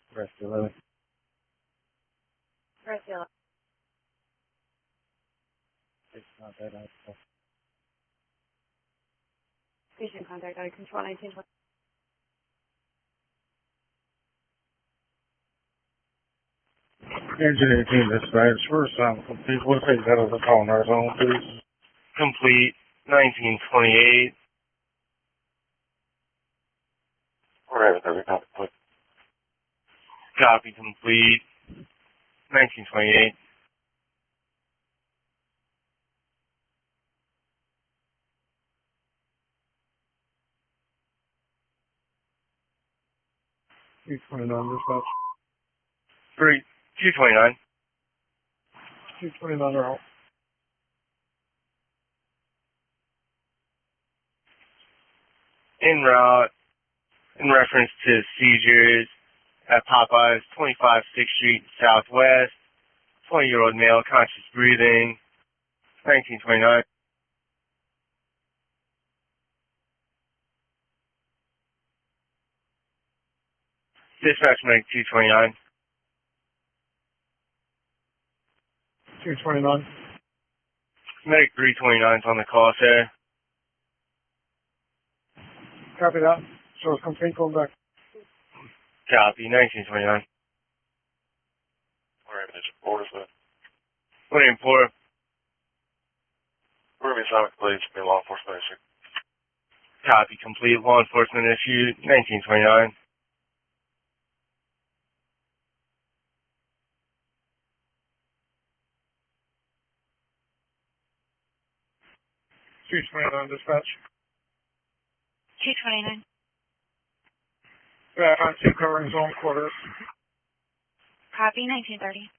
Rest 11. Press 11. It's not that high. Station contact out of control 1920. Engine 18 dispatch. First time complete. We'll take that as a call in our zone, please. Complete 1928. Alright, every copy. Copy complete 1928. $229 dispatch. 229. $229 are out. En route in reference to seizures at Popeyes, 25 6th Street Southwest. 20-year-old male, conscious breathing. 1929. Dispatch medic 229. 229. Medic 329 is on the call, sir. Copy that. So it's complete. Going back. Copy 1929. Alright, it's orders that. 24. We're going to be assignment please, be law enforcement issue. Copy complete. Law enforcement issue 1929. Dispatch. 229. Yeah, I see covering zone quarters. Copy 1930.